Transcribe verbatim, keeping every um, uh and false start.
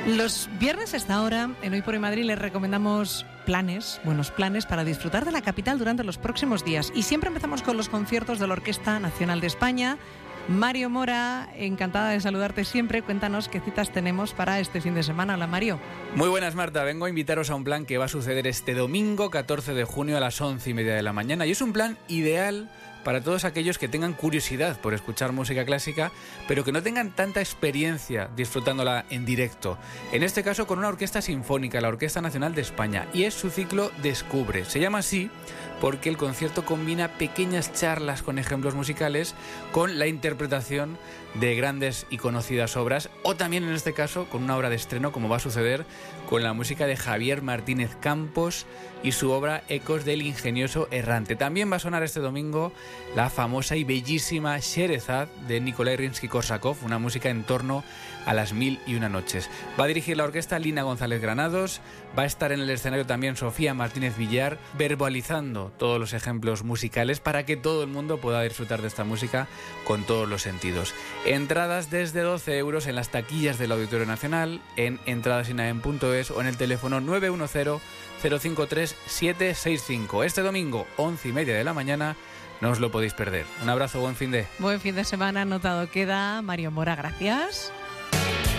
Los viernes a esta hora, en Hoy por Hoy Madrid, les recomendamos planes, buenos planes para disfrutar de la capital durante los próximos días. Y siempre empezamos con los conciertos de la Orquesta Nacional de España. Mario Mora, encantada de saludarte siempre. Cuéntanos qué citas tenemos para este fin de semana. Hola, Mario. Muy buenas, Marta. Vengo a invitaros a un plan que va a suceder este domingo catorce de junio a las once y media de la mañana. Y es un plan ideal para todos aquellos que tengan curiosidad por escuchar música clásica, pero que no tengan tanta experiencia disfrutándola en directo. En este caso con una orquesta sinfónica, la Orquesta Nacional de España, y es su ciclo Descubre. Se llama así porque el concierto combina pequeñas charlas con ejemplos musicales con la interpretación de grandes y conocidas obras, o también en este caso con una obra de estreno, como va a suceder con la música de Javier Martínez Campos y su obra Ecos del Ingenioso Errante. También va a sonar este domingo la famosa y bellísima Sherezad de Nikolai Rimsky-Korsakov, una música en torno a las mil y una noches. Va a dirigir la orquesta Lina González Granados, va a estar en el escenario también Sofía Martínez Villar, verbalizando todos los ejemplos musicales para que todo el mundo pueda disfrutar de esta música con todos los sentidos. Entradas desde doce euros en las taquillas del Auditorio Nacional, en entradasinaen punto es o en el teléfono nueve uno cero, cero cinco tres, siete seis cinco. Este domingo, once y media de la mañana, no os lo podéis perder. Un abrazo, buen fin de... Buen fin de semana, anotado queda. Mario Mora, gracias.